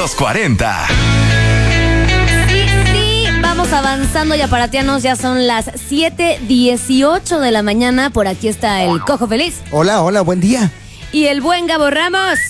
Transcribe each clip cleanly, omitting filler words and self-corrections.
Los 40. Sí, vamos avanzando y aparatianos, ya son las 7:18 de la mañana. Por aquí está el Cojo Feliz. Hola, buen día. Y el buen Gabo Ramos.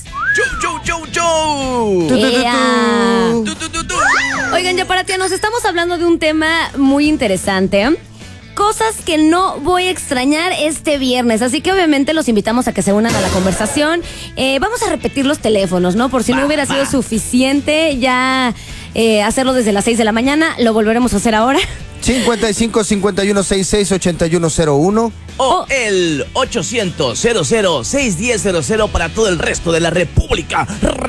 ¡Ea! Oigan, ya aparatianos, estamos hablando de un tema muy interesante. Cosas que no voy a extrañar este viernes. Así que obviamente los invitamos a que se unan a la conversación. Vamos a repetir los teléfonos, ¿no? Por si no hubiera sido suficiente ya hacerlo desde las 6 de la mañana. Lo volveremos a hacer ahora. 55 51 66 8101 o el 800-00-610-00 para todo el resto de la República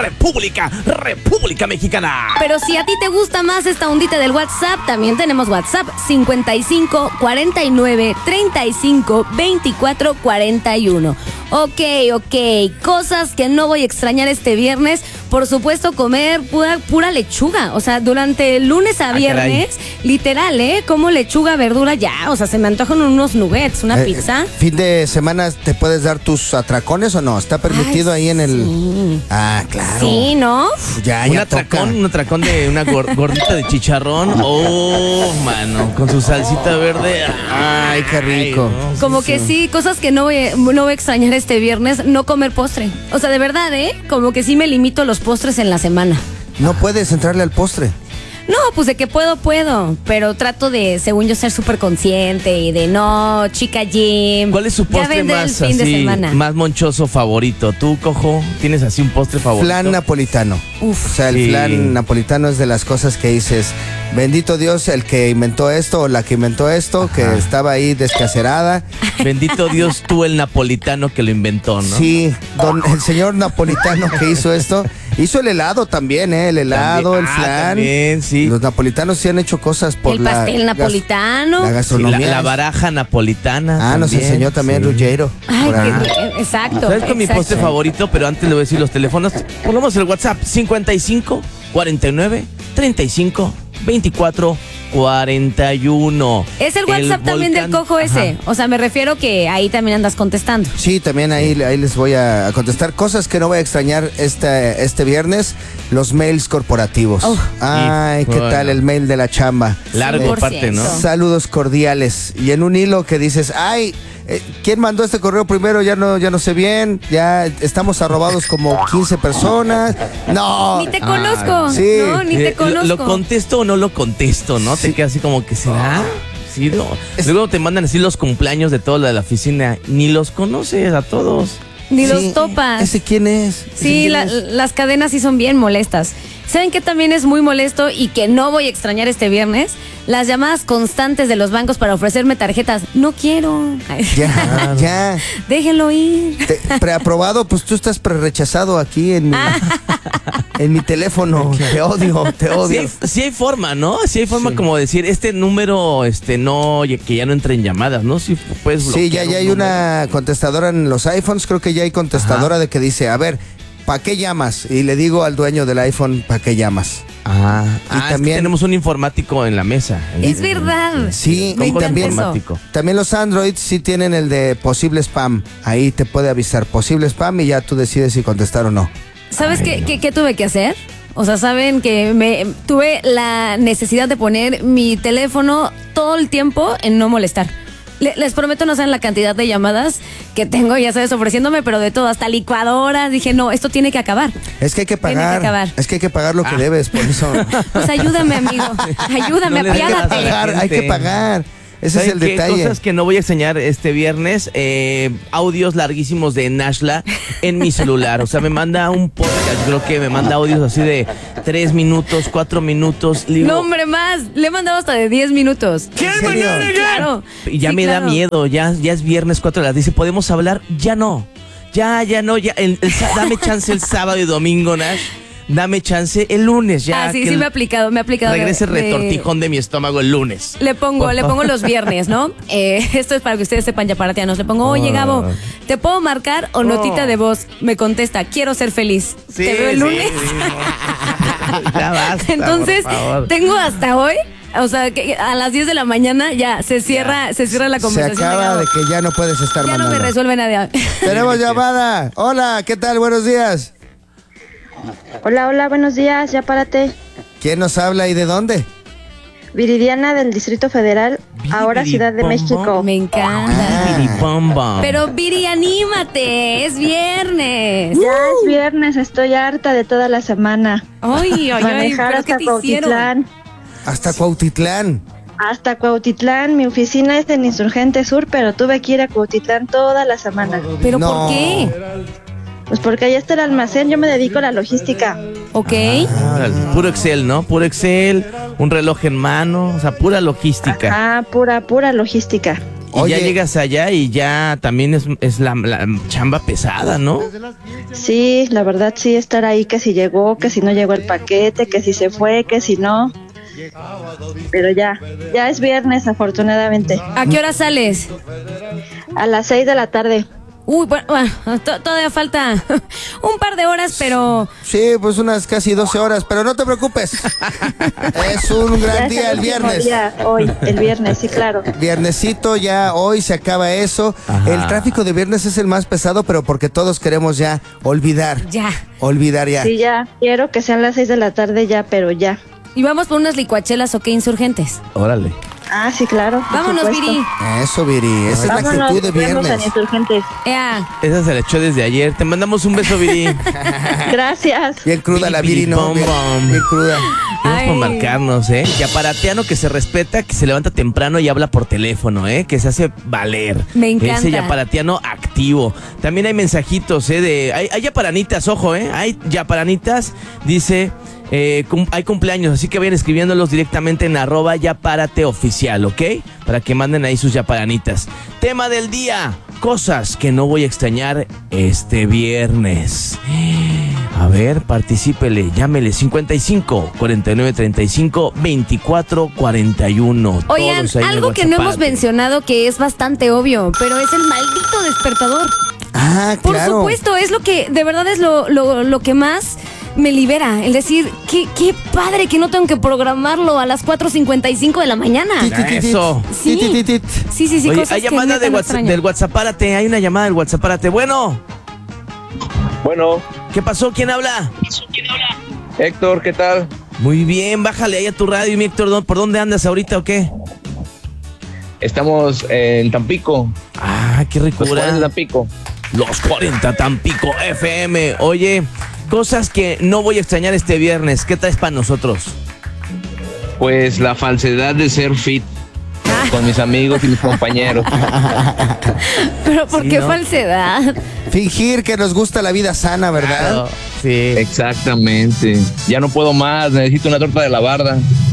Mexicana. Pero si a ti te gusta más esta ondita del WhatsApp, también tenemos WhatsApp 55 49 35 24 41. Ok, cosas que no voy a extrañar este viernes. Por supuesto, comer pura lechuga. O sea, durante el lunes a viernes, literal, como lechuga, verdura, ya. O sea, se me antojan unos nuggets, una pizza. ¿Fin de semana te puedes dar tus atracones o no? ¿Está permitido ahí en el...? Sí. Ah, claro. Sí, ¿no? Ya un atracón de una gordita de chicharrón. Oh, mano, con su salsita verde. Ay, qué rico. No, Como que sí, cosas que no voy a extrañar este viernes, no comer postre. O sea, de verdad, como que sí me limito a los postres en la semana. No puedes entrarle al postre. No, pues de que puedo, pero trato de, según yo, ser súper consciente y de no, chica gym. ¿Cuál es su postre más fin de así, semana. más monchoso favorito? ¿Tú, Cojo, tienes así un postre favorito? Flan napolitano. Uf. O sea, el flan napolitano es de las cosas que dices, bendito Dios, el que inventó esto o la que inventó esto, que estaba ahí descacerada. Bendito Dios, tú el napolitano que lo inventó, ¿no? Sí, el señor napolitano que hizo esto, hizo el helado también, el helado, También. el flan. También, sí. Los napolitanos sí han hecho cosas por El pastel napolitano. la Sí, gastronomía. la baraja napolitana. Nos también, enseñó también sí. Ruggiero. Ay, Por ahí. exacto. ¿Sabes con mi postre favorito? Pero antes le voy a decir los teléfonos. Ponemos el WhatsApp 55 49 35 24 41. Es el WhatsApp también del Cojo ese. Ajá. O sea, me refiero que ahí también andas contestando. Sí, también ahí les voy a contestar cosas que no voy a extrañar este viernes, los mails corporativos. Oh. Ay, ¿qué Bueno. tal el mail de la chamba? Largo 100%. parte, ¿no? Saludos cordiales. Y en un hilo que dices, ay, ¿quién mandó este correo primero? Ya no sé bien. Ya estamos arrobados como 15 personas. No. Ni te conozco. sí. No, ni te conozco. ¿Lo contesto o no lo contesto, no? Te queda así como que será. Sí, no. Luego te mandan así los cumpleaños de todos los de la oficina. Ni los conoces a todos. Ni Sí, los topas. ¿Ese quién es? Sí, las cadenas sí son bien molestas. ¿Saben qué también es muy molesto y que no voy a extrañar este viernes? Las llamadas constantes de los bancos para ofrecerme tarjetas. No quiero. Ya. Déjenlo ir. Preaprobado, pues tú estás prerechazado aquí en mi teléfono. Te odio. Sí hay forma, ¿no? Sí hay forma como decir, este número, no, que ya no entre en llamadas, ¿no? Sí, puedes Sí, ya bloquear hay un número. una contestadora en los iPhones, creo que ya hay contestadora de que dice, a ver, ¿para qué llamas? Y le digo al dueño del iPhone, ¿para qué llamas? Y también- también tenemos un informático en la mesa. Es verdad. Sí, Me y encanta también, eso. también los Androids sí tienen el de posible spam. Ahí te puede avisar posible spam y ya tú decides si contestar o no. ¿Sabes qué tuve que hacer? O sea, saben que tuve la necesidad de poner mi teléfono todo el tiempo en no molestar. Les prometo no saben la cantidad de llamadas que tengo, ya sabes, ofreciéndome, pero de todo, hasta licuadoras. Dije, no, esto tiene que acabar. Es que hay que Tiene que pagar. acabar. Es que hay que pagar lo que debes, por eso. Pues ayúdame, amigo. Ayúdame, No le Hay que digas a la apiádate. pagar, hay que gente. pagar. Ese es ¿Saben el qué? detalle. Cosas que no voy a enseñar este viernes, audios larguísimos de Nashla en mi celular. O sea, me manda un podcast, creo que me manda audios así de 3 minutos, 4 minutos. Le digo, No, hombre, más. Le he mandado hasta de 10 minutos. ¿En serio? Claro. y ya Sí, me da claro. miedo, ya es viernes 4 de las 10. ¿Podemos hablar? Ya no. Ya no, dame chance el sábado y domingo, Nash. Dame chance el lunes, ya. Sí, que sí, me ha aplicado. regrese el retortijón de mi estómago el lunes. Le pongo los viernes, ¿no? Esto es para que ustedes sepan, ya paratianos. Le pongo, oye, Gabo, ¿te puedo marcar o notita de voz? Me contesta, quiero ser feliz. Sí, ¿Te veo el sí, lunes? sí. Ya basta, Entonces, por favor. tengo hasta hoy, o sea, que a las 10 de la mañana ya se cierra la Se conversación. acaba Gabo. de que ya no puedes estar Ya no mandando. me resuelve nadie. Tenemos llamada. Hola, ¿qué tal? Buenos días. Hola, buenos días, ya párate. ¿Quién nos habla y de dónde? Viridiana del Distrito Federal, ahora Ciudad de México. Me encanta. Biribamba. Pero Viri, anímate, es viernes. Ya es viernes, estoy harta de toda la semana. Ay, Manejar ¿pero qué hasta te hicieron? Cuautitlán. Hasta Cuautitlán. Hasta Cuautitlán, mi oficina es en Insurgente Sur, pero tuve que ir a Cuautitlán toda la semana. ¿Pero No. por qué? Pues porque allá está el almacén, yo me dedico a la logística. Ok. Órale, puro Excel, ¿no? Puro Excel, un reloj en mano, o sea, pura logística. Ajá, pura logística. Y Oye. ya llegas allá y ya también es la chamba pesada, ¿no? Sí, la verdad sí, estar ahí, que si llegó, que si no llegó el paquete, que si se fue, que si no. Pero ya es viernes, afortunadamente. ¿A qué hora sales? A las 6 de la tarde. Uy, bueno, todavía falta un par de horas, pero Sí, pues unas casi 12 horas, pero no te preocupes. Es un Ya gran es día el último viernes. día, hoy, el viernes, sí, claro. Viernesito, ya hoy se acaba eso. Ajá. El tráfico de viernes es el más pesado, pero porque todos queremos ya olvidar. ya. Olvidar ya. Sí, ya, quiero que sean las 6 de la tarde ya, pero ya. ¿Y vamos por unas licuachelas o qué, Insurgentes? Órale. Ah, sí, claro. por Vámonos, supuesto. Viri. Eso, Viri. Esa es la Vámonos, actitud de nos vemos en viernes. Insurgentes. Ea. Esa se la echó desde ayer. Te mandamos un beso, Viri. Gracias. Bien cruda la Viri, ¿no? Bien, bien cruda. Gracias por Ay. marcarnos, ¿eh? Y aparateano que se respeta, que se levanta temprano y habla por teléfono, ¿eh? Que se hace valer. Me encanta. Ese yaparatiano activo. También hay mensajitos, ¿eh? Hay yaparanitas, ojo, ¿eh? Hay yaparanitas, dice... hay cumpleaños, así que vayan escribiéndolos directamente en @yaparateoficial, ¿ok? Para que manden ahí sus yaparanitas. Tema del día, cosas que no voy a extrañar este viernes. A ver, particípele, llámele 55 49 35 24 41. Oigan, Todos ahí en el algo que no WhatsApp. hemos mencionado que es bastante obvio, pero es el maldito despertador. Ah, Por claro. supuesto, es lo que, de verdad es lo que más me libera. El decir, qué padre que no tengo que programarlo a las 4:55 de la mañana. Eso. Sí. Tit. Sí, Oye, cosas hay que llamada neta de no WhatsApp, extraño. del WhatsAppárate, hay una llamada del WhatsAppárate. Bueno, Bueno, ¿qué pasó? ¿Quién habla? Héctor, ¿qué tal? Muy bien, bájale ahí a tu radio, mi Héctor. ¿Por dónde andas ahorita o qué? Estamos en Tampico, Ah, qué los 40 de ricura. Tampico. Los 40 Tampico FM. Oye, cosas que no voy a extrañar este viernes. ¿Qué traes para nosotros? Pues la falsedad de ser fit Ah. con mis amigos y mis compañeros. Pero ¿por Sí, qué ¿no? falsedad? Fingir que nos gusta la vida sana, ¿verdad? Sí. Exactamente. Ya no puedo más, necesito una torta de la barda.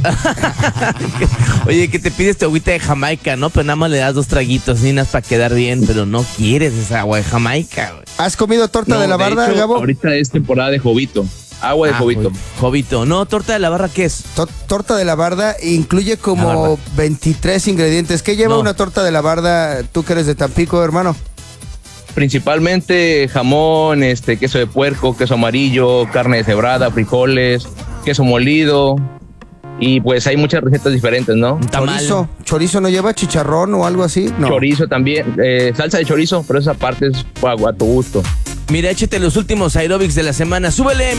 Oye, que te pides tu agüita de Jamaica, ¿no? Pero nada más le das 2 traguitos, ninas, para quedar bien, pero no quieres esa agua de Jamaica, güey. ¿Has comido torta No, de la barda, hecho, Gabo? ahorita es temporada de jovito. Agua de jovito. Jovito. No, torta de la barra, ¿qué es? Torta de la barda incluye La como barda. 23 ingredientes. ¿Qué lleva No. una torta de la barda? Tú que eres de Tampico, hermano. Principalmente jamón, queso de puerco, queso amarillo, carne deshebrada, frijoles, queso molido. Y pues hay muchas recetas diferentes, ¿no? Un tamal. ¿Chorizo no lleva chicharrón o algo así? No. Chorizo también, salsa de chorizo, pero esa parte es a tu gusto. Mira, échate los últimos aeróbics de la semana. Súbele.